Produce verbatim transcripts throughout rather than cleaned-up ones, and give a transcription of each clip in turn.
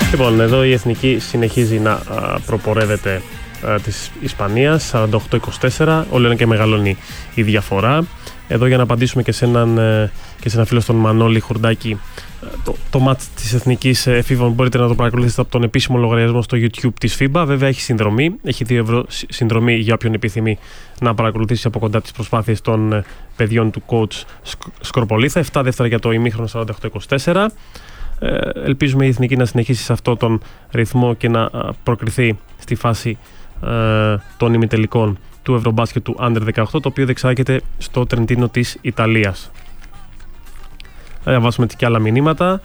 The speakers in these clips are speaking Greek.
Λοιπόν, εδώ η Εθνική συνεχίζει να προπορεύεται της Ισπανίας σαράντα οκτώ είκοσι τέσσερα. Όλο είναι και μεγαλώνει η διαφορά. Εδώ για να απαντήσουμε και σε έναν, και σε έναν φίλο στον Μανώλη Χουρντάκη, το, το μάτς της Εθνικής εφήβων μπορείτε να το παρακολουθήσετε από τον επίσημο λογαριασμό στο YouTube της φίμπα. Βέβαια έχει συνδρομή, έχει δύο ευρώ συνδρομή για όποιον επιθυμεί να παρακολουθήσει από κοντά τις προσπάθειες των παιδιών του coach Σκορπολίθα. επτά δεύτερα για το ημίχρονο σαράντα οκτώ είκοσι τέσσερα. Ε, ελπίζουμε η Εθνική να συνεχίσει σε αυτόν τον ρυθμό και να προκριθεί στη φάση ε, των ημιτελικών του Ευρωμπάσκετ του Under δεκαοκτώ, το οποίο διεξάγεται στο Τρεντίνο της Ιταλίας. Θα διαβάσουμε και άλλα μηνύματα.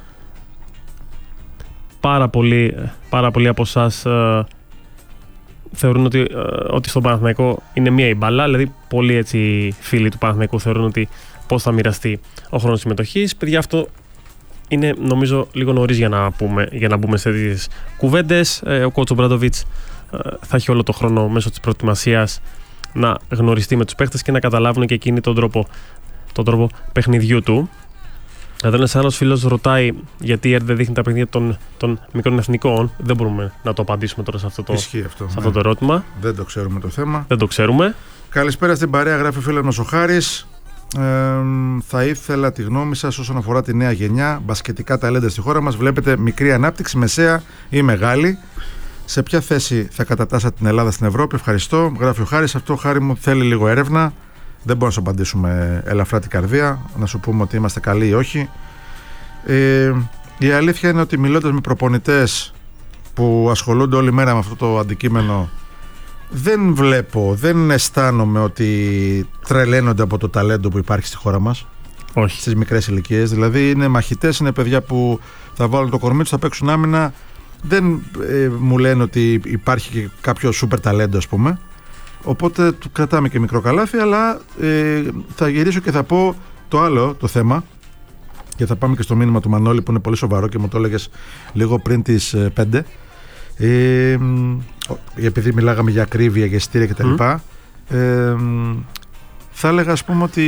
Πάρα πολλοί, πάρα πολλοί από εσάς ε, θεωρούν ότι, ε, ότι στον Παναθηναϊκό είναι μία η μπάλα. Δηλαδή πολλοί έτσι, φίλοι του Παναθηναϊκού θεωρούν ότι πώς θα μοιραστεί ο χρόνος συμμετοχής. Παιδιά, αυτό είναι νομίζω λίγο νωρίς για να, πούμε, για να μπούμε σε τέτοιες κουβέντες. Ε, ο κότσο Μπράντοβιτς ε, θα έχει όλο το χρόνο μέσω της προετοιμασίας να γνωριστεί με τους παίχτες και να καταλάβουν και εκείνοι τον τρόπο, τον τρόπο παιχνιδιού του. Εδώ ένας άλλος φίλος ρωτάει γιατί η ΕΡΤ δεν δείχνει τα παιχνίδια των, των μικρών εθνικών. Δεν μπορούμε να το απαντήσουμε τώρα σε αυτό το, αυτό, σε ναι. αυτό το ερώτημα. Δεν το ξέρουμε το θέμα. Δεν το ξέρουμε. Καλησπέρα στην παρέα, γράφει ο φίλος μας ο Χάρης. Ε, θα ήθελα τη γνώμη σας όσον αφορά τη νέα γενιά μπασκετικά ταλέντα στη χώρα μας. Βλέπετε μικρή ανάπτυξη, μεσαία ή μεγάλη? Σε ποια θέση θα κατατάσσατε την Ελλάδα στην Ευρώπη? Ευχαριστώ, γράφει ο Χάρης. Αυτό, Χάρη μου, θέλει λίγο έρευνα. Δεν μπορούμε να σου απαντήσουμε ελαφρά την καρδία, να σου πούμε ότι είμαστε καλοί ή όχι. Ε, η αλήθεια είναι ότι μιλώντας με προπονητές που ασχολούνται όλη μέρα με αυτό το αντικείμενο, δεν βλέπω, δεν αισθάνομαι ότι τρελαίνονται από το ταλέντο που υπάρχει στη χώρα μας. Όχι. Στις μικρές ηλικίες. Δηλαδή είναι μαχητές, είναι παιδιά που θα βάλουν το κορμί τους, θα παίξουν άμυνα. Δεν ε, μου λένε ότι υπάρχει και κάποιο σούπερ ταλέντο, ας πούμε. Οπότε του κρατάμε και μικρό καλάθι, αλλά ε, θα γυρίσω και θα πω το άλλο το θέμα. Και θα πάμε και στο μήνυμα του Μανώλη που είναι πολύ σοβαρό και μου το έλεγες λίγο πριν τις πέντε. Ε, επειδή μιλάγαμε για ακρίβεια, για εισιτήρια κτλ. Mm. Ε, θα έλεγα, ας πούμε, ότι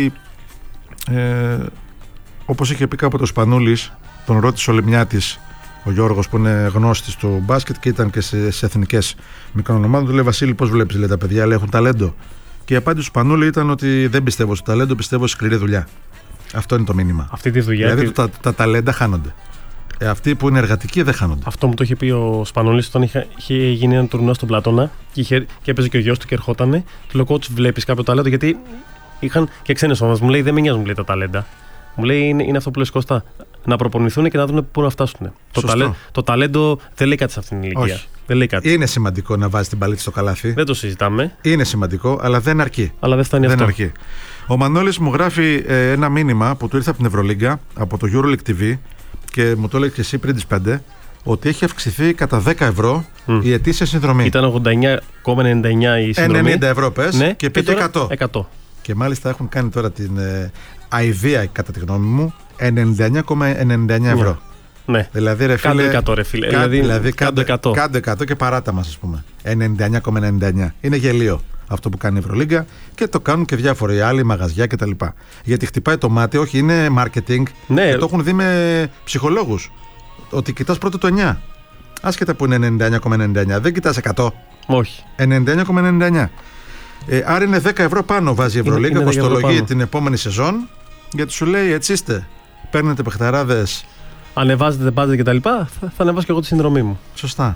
ε, όπως είχε πει κάποτε ο Σπανούλης, τον ρώτησε ο Λιμιάτης, ο Γιώργος που είναι γνώστης του μπάσκετ και ήταν και σε, σε εθνικές μικρών ομάδων, του λέει: Βασίλη, πώς βλέπεις, λέει, τα παιδιά, λέει, έχουν ταλέντο? Και η απάντηση του Σπανούλη ήταν ότι δεν πιστεύω στο ταλέντο, πιστεύω στη σκληρή δουλειά. Αυτό είναι το μήνυμα. Αυτή τη δουλειά. Δηλαδή τη... τα, τα ταλέντα χάνονται. Ε, αυτοί που είναι εργατικοί δεν χάνονται. Αυτό μου το είχε πει ο Σπανούλης όταν είχε, είχε γίνει ένα τουρνουά στον Πλατώνα και, είχε, και έπαιζε και ο γιος του και ερχότανε. Του λέω: Coach, βλέπεις κάποιο ταλέντο? Γιατί είχαν και ξένες ομάδες. Μου λέει: Δεν με νοιάζουν, λέει, τα ταλέντα. Μου λέει: Είναι, είναι αυτό που λες, Κώστα. Να προπονηθούν και να δουν πού να φτάσουν. Το, ταλέ, το ταλέντο δεν λέει κάτι σε αυτήν την ηλικία. Όχι. Δεν λέει κάτι. Είναι σημαντικό να βάζει την παλίτσα στο καλάθι. Δεν το συζητάμε. Είναι σημαντικό, αλλά δεν αρκεί. Αλλά δεν φτάνει δεν αυτό. Αρκεί. Ο Μανώλης μου γράφει ε, ένα μήνυμα που του ήρθε από την Ευρωλίγκα, από το EuroLeague τι βι, και μου το έλεγε και εσύ πριν τις πέντε, ότι έχει αυξηθεί κατά δέκα ευρώ mm. η ετήσια συνδρομή. Ήταν ογδόντα εννιά κόμμα ενενήντα εννιά η συνδρομή. ενενήντα ευρώ πες, ναι, και πήγε εκατό. εκατό. Και μάλιστα έχουν κάνει τώρα την ε, αηδία, κατά τη γνώμη μου, ενενήντα εννιά κόμμα ενενήντα εννιά ευρώ. Ναι. Δηλαδή, ρε φίλε, κάτω εκατό, ρε φίλε. Κά, δηλαδή, δηλαδή κάτω εκατό. Κάτω εκατό και παράτα μας, ας πούμε. ενενήντα εννιά κόμμα ενενήντα εννιά. Είναι γελίο αυτό που κάνει η Ευρωλίγκα και το κάνουν και διάφοροι άλλοι, μαγαζιά κτλ. Γιατί χτυπάει το μάτι, όχι, είναι marketing. Ναι. Και το έχουν δει με ψυχολόγους. Ότι κοιτάς πρώτα το εννιά. Άσχετα που είναι ενενήντα εννιά κόμμα ενενήντα εννιά. Δεν κοιτάς εκατό. Όχι. ενενήντα εννιά κόμμα ενενήντα εννιά. Ε, άρα είναι δέκα ευρώ πάνω βάζει η Ευρωλίγκα, κοστολογεί την επόμενη σεζόν, γιατί σου λέει έτσι είστε. Παίρνετε παιχταράδες. Ανεβάζετε budget και τα λοιπά, θα, θα ανεβάσω και εγώ τη συνδρομή μου. Σωστά.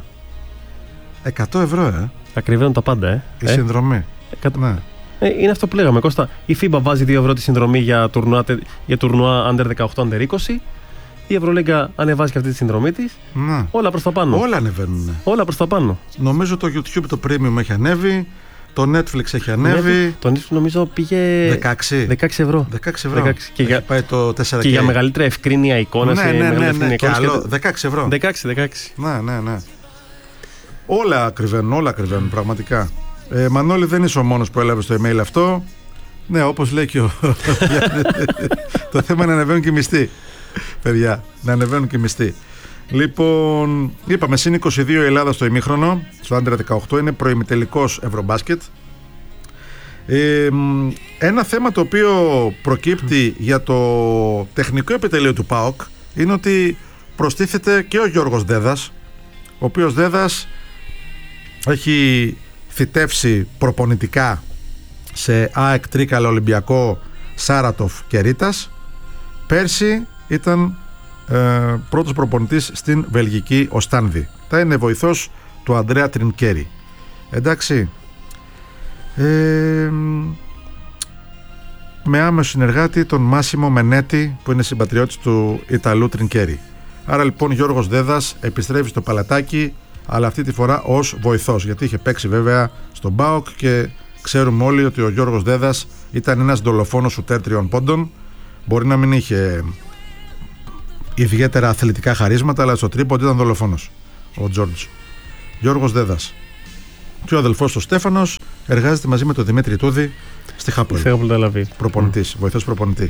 εκατό ευρώ, ε. Ακριβένουν τα πάντα, ε. Η ε? συνδρομή. εκατό... Ναι. Ε, είναι αυτό που λέγαμε, Κώστα. Η φίμπα βάζει δύο ευρώ τη συνδρομή για τουρνουά, για τουρνουά Under δεκαοκτώ, Under είκοσι. Η Ευρωλίγκα ανεβάζει και αυτή τη συνδρομή της. Ναι. Όλα προς τα πάνω. Όλα ανεβαίνουν. Όλα προς τα πάνω. Νομίζω το YouTube το Premium έχει ανέβει. Το Netflix έχει ανέβει. Το Netflix νομίζω πήγε δεκαέξι. δεκαέξι ευρώ. δεκαέξι ευρώ. δεκαέξι. Και, για... πάει το τέσσερα κέι. Και για μεγαλύτερη ευκρίνεια εικόνας. Ναι, ναι, ναι, ναι. Και άλλο δεκαέξι ευρώ. δεκαέξι, δεκαέξι. Ναι, ναι, ναι. Όλα ακριβένουν, όλα ακριβένουν πραγματικά. Ε, Μανώλη, δεν είσαι ο μόνος που έλαβε το email αυτό. Ναι, όπως λέει και ο... το θέμα είναι να ανεβαίνουν και οι μισθοί. Παιδιά, να ανεβαίνουν και οι μισθοί. Λοιπόν, είπαμε συν είκοσι δύο η Ελλάδα στο ημίχρονο, στο Under δεκαοκτώ, είναι προημιτελικός Ευρωμπάσκετ. Ε, ένα θέμα το οποίο προκύπτει για το τεχνικό επιτελείο του ΠΑΟΚ είναι ότι προστίθεται και ο Γιώργος Δέδας, ο οποίος Δέδας έχει θητεύσει προπονητικά σε ΑΕΚ, Τρίκαλα, Ολυμπιακό, Σάρατοφ και Ρίτας. Πέρσι ήταν ε, πρώτος προπονητής στην βελγική Οστάνδη. Θα είναι βοηθός του Αντρέα Τρινκέρι. Εντάξει. Ε, με άμεσο συνεργάτη τον Μάσιμο Μενέτη, που είναι συμπατριώτης του Ιταλού Τρινκέρι. Άρα λοιπόν Γιώργος Δέδας επιστρέφει στο Παλατάκι, αλλά αυτή τη φορά ως βοηθός, γιατί είχε παίξει βέβαια στον ΠΑΟΚ και ξέρουμε όλοι ότι ο Γιώργος Δέδας ήταν ένας δολοφόνος σουτέρ τριών πόντων. Μπορεί να μην είχε ιδιαίτερα αθλητικά χαρίσματα, αλλά στο τρίποντο ήταν δολοφόνος ο Τζόρτζ. Γιώργος Δέδας. Και ο αδελφός του Στέφανος εργάζεται μαζί με τον Δημήτρη Τούδη στη Χάπολη. Προπονητής, mm. βοηθός προπονητή.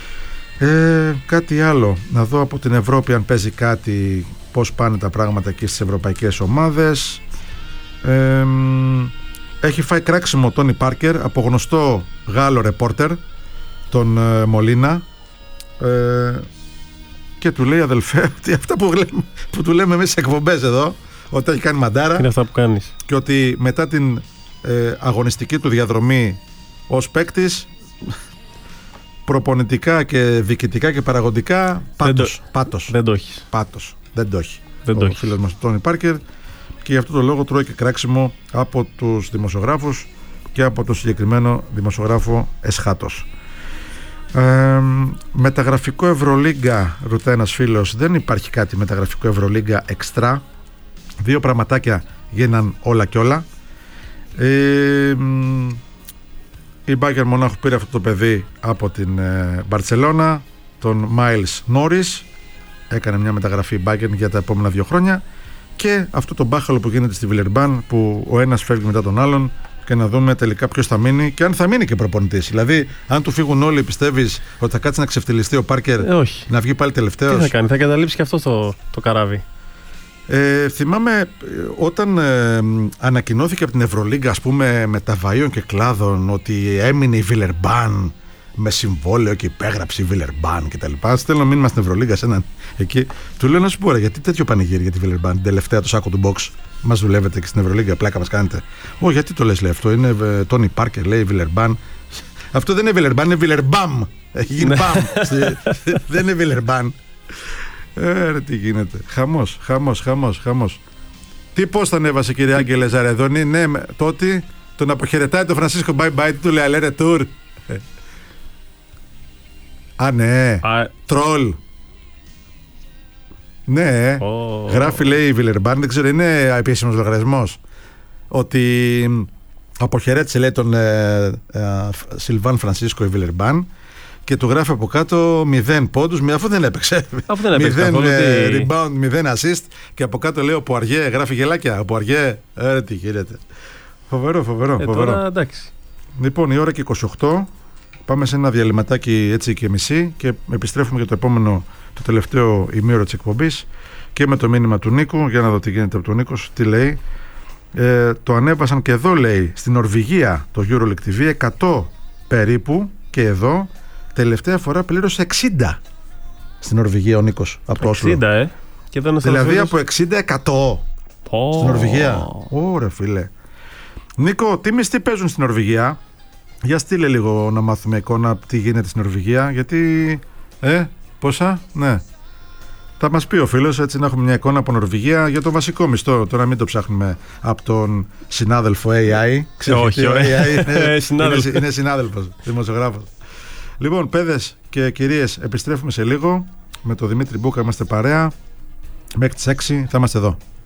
Ε, κάτι άλλο, να δω από την Ευρώπη αν παίζει κάτι, πώς πάνε τα πράγματα εκεί στις ευρωπαϊκές ομάδες. Ε, έχει φάει κράξιμο ο Τόνι Πάρκερ από γνωστό Γάλλο ρεπόρτερ, τον ε, Μολίνα, ε, και του λέει, αδελφέ, ότι αυτά που, λέμε, που του λέμε εμείς στις εκπομπές εδώ, ότι έχει κάνει μαντάρα, είναι αυτά που κάνεις. Και ότι μετά την ε, αγωνιστική του διαδρομή ως παίκτης, προπονητικά και διοικητικά και παραγωγικά, πάτος. Δεν πάτος. Δεν το έχεις. Πάτος. Δεν το έχει. Δεν ο φίλος μας Τόνι Πάρκερ, και γι' αυτό το λόγο τρώει και κράξιμο από τους δημοσιογράφους και από τον συγκεκριμένο δημοσιογράφο Εσχάτος. Ε, μεταγραφικό Ευρωλίγκα, ρωτάει ένας φίλος. Δεν υπάρχει κάτι μεταγραφικό Ευρωλίγκα εξτρά. Δύο πραγματάκια γίναν όλα και όλα. Ε, η Μπάγερ Μονάχου πήρε αυτό το παιδί από την Μπαρτσελώνα, ε, τον Μάιλς Νόρις. Έκανε μια μεταγραφή Μπάγερ για τα επόμενα δύο χρόνια. Και αυτό το μπάχαλο που γίνεται στη Βιλερμπάν, που ο ένας φεύγει μετά τον άλλον, και να δούμε τελικά ποιος θα μείνει και αν θα μείνει και προπονητής. Δηλαδή, αν του φύγουν όλοι, πιστεύεις ότι θα κάτσει να ξεφτυλιστεί ο Πάρκερ, ε, όχι. να βγει πάλι τελευταίος? Τι θα κάνει, θα καταλήψει και αυτό το, το καράβι. Ε, θυμάμαι όταν ε, ανακοινώθηκε από την Ευρωλίγκα, ας πούμε, με τα βαΐων και κλάδων, ότι έμεινε η Βιλερμπάν με συμβόλαιο και υπέγραψε η Βιλερμπάν κτλ. Στέλνω μήνυμα στην Ευρωλίγκα σε έναν εκεί. Του λέω, να σου πω, ρε, γιατί τέτοιο πανηγύρι για τη Βιλερμπάν, την τελευταία του σάκο του box. Μας δουλεύετε και στην Ευρωλίγκα, πλάκα μας κάνετε? Ω, γιατί το λες, λέει αυτό? Είναι Τόνι Πάρκερ, λέει, Βιλερμπάν. Αυτό δεν είναι Βιλερμπάν, είναι Βιλερμπάμ. Έχει γίνει μπαμ. Δεν είναι Βιλερμπάν. Ε, ρε, τι γίνεται. Χαμός, χαμός, χαμός, χαμός. Τι πώς θα ανέβασε, κύριε Άγγελε Ζαρεδόνη? Ναι, τότε τον αποχαιρετάει τον Φρανσίσκο bye bye, του λέει αλέρε τουρ. Α, ναι. Α, τρολ. Ναι. Oh. Γράφει, λέει, η Βιλερμπάν, δεν ξέρω, είναι επίσημος λογαριασμός, ότι αποχαιρέτησε, λέει, τον ε, ε, Σιλβάν Φρανσίσκο η Βιλερμπάν, και του γράφει από κάτω μηδέν πόντους, αφού δεν έπαιξε. Αφού δεν έπαιξε μηδέν καθόλου, ε, τι... rebound, μηδέν assist, και από κάτω λέει ο Πουαριέ, γράφει γελάκια. Ο Πουαριέ, ε, τι γίνεται. Φοβερό, φοβερό. Ε, φοβερό. τώρα, εντάξει. Λοιπόν, η ώρα και είκοσι οκτώ. Πάμε σε ένα διαλυματάκι έτσι και μισή και επιστρέφουμε για το επόμενο, το τελευταίο ημίωρο της εκπομπής, και με το μήνυμα του Νίκου, για να δω τι γίνεται από τον Νίκο, τι λέει. Ε, το ανέβασαν και εδώ, λέει, στην Νορβηγία το EuroLeague τι βι, εκατό περίπου, και εδώ τελευταία φορά πλήρωσε εξήντα στην Νορβηγία ο Νίκος από το Όσλο. εξήντα, ε. Και εδώ δηλαδή φίλος... από εξήντα εκατό oh. στην Νορβηγία. Ωραία, φίλε. Νίκο, τι μισθοί παίζουν στην Νορβηγία? Για στείλε λίγο να μάθουμε εικόνα τι γίνεται στην Νορβηγία, γιατί... Ε, πόσα? Ναι. Θα μας πει ο φίλος, έτσι να έχουμε μια εικόνα από Νορβηγία για το βασικό μισθό. Τώρα μην το ψάχνουμε από τον συνάδελφο έι άι. Ξέρετε, όχι, ο έι άι είναι, είναι, είναι συνάδελφος, δημοσιογράφος. Λοιπόν, παιδες και κυρίες, επιστρέφουμε σε λίγο. Με τον Δημήτρη Μπούκα είμαστε παρέα. Μέχρι τις έξι θα είμαστε εδώ.